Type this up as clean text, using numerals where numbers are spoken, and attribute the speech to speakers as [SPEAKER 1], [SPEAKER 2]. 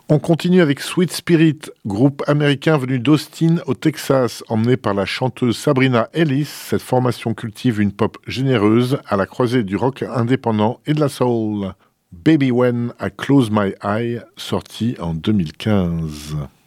[SPEAKER 1] On continue avec Sweet Spirit, groupe américain venu d'Austin au Texas, emmené par la chanteuse Sabrina Ellis. Cette formation cultive une pop généreuse à la croisée du rock indépendant et de la soul. Baby When I Close My Eye, sorti en 2015.